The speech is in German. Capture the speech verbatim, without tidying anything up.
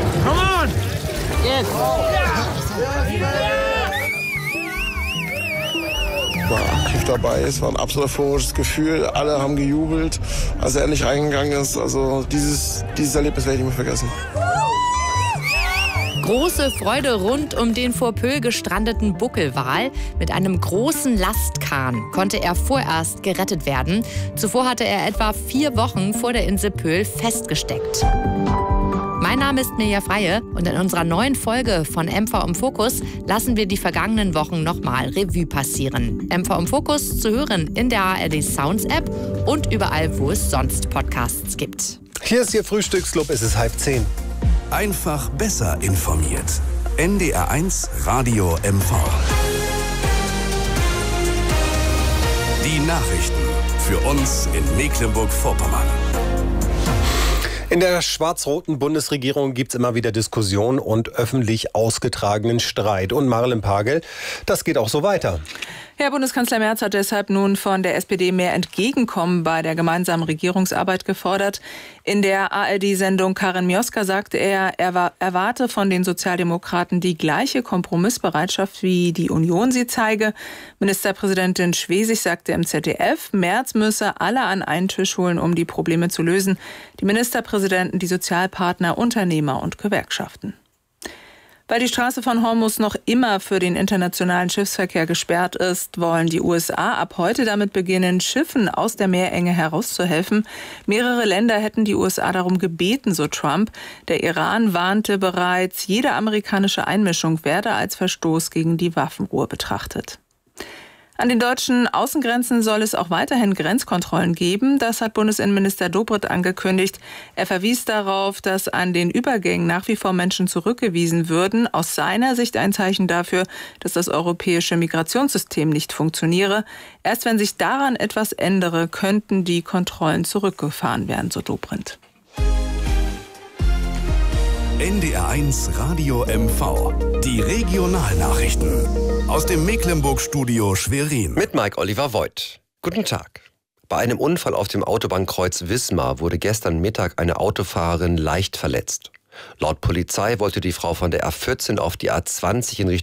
Come on! Yes! War aktiv dabei, es war ein absolut euphorisches Gefühl, alle haben gejubelt, als er endlich reingegangen ist. Also dieses, dieses Erlebnis werde ich nicht mehr vergessen. Große Freude rund um den vor Pöhl gestrandeten Buckelwal. Mit einem großen Lastkahn konnte er vorerst gerettet werden. Zuvor hatte er etwa vier Wochen vor der Insel Pöhl festgesteckt. Mein Name ist Mirja Freie und in unserer neuen Folge von M V im Fokus lassen wir die vergangenen Wochen nochmal Revue passieren. M V im Fokus zu hören in der A R D Sounds App und überall, wo es sonst Podcasts gibt. Hier ist Ihr Frühstücksclub, es ist halb zehn. Einfach besser informiert. N D R eins Radio M V. Die Nachrichten für uns in Mecklenburg-Vorpommern. In der schwarz-roten Bundesregierung gibt es immer wieder Diskussionen und öffentlich ausgetragenen Streit. Und Marlen Pagel, das geht auch so weiter. Herr Bundeskanzler Merz hat deshalb nun von der S P D mehr Entgegenkommen bei der gemeinsamen Regierungsarbeit gefordert. In der A R D-Sendung Karin Mioska sagte er, er erwarte von den Sozialdemokraten die gleiche Kompromissbereitschaft, wie die Union sie zeige. Ministerpräsidentin Schwesig sagte im Z D F, Merz müsse alle an einen Tisch holen, um die Probleme zu lösen. Die Ministerpräsidenten, die Sozialpartner, Unternehmer und Gewerkschaften. Weil die Straße von Hormuz noch immer für den internationalen Schiffsverkehr gesperrt ist, wollen die U S A ab heute damit beginnen, Schiffen aus der Meerenge herauszuhelfen. Mehrere Länder hätten die U S A darum gebeten, so Trump. Der Iran warnte bereits, jede amerikanische Einmischung werde als Verstoß gegen die Waffenruhe betrachtet. An den deutschen Außengrenzen soll es auch weiterhin Grenzkontrollen geben. Das hat Bundesinnenminister Dobrindt angekündigt. Er verwies darauf, dass an den Übergängen nach wie vor Menschen zurückgewiesen würden. Aus seiner Sicht ein Zeichen dafür, dass das europäische Migrationssystem nicht funktioniere. Erst wenn sich daran etwas ändere, könnten die Kontrollen zurückgefahren werden, so Dobrindt. N D R eins Radio M V. Die Regionalnachrichten aus dem Mecklenburg-Studio Schwerin. Mit Mike Oliver Voigt. Guten Tag. Bei einem Unfall auf dem Autobahnkreuz Wismar wurde gestern Mittag eine Autofahrerin leicht verletzt. Laut Polizei wollte die Frau von der A vierzehn auf die A zwanzig in Richtung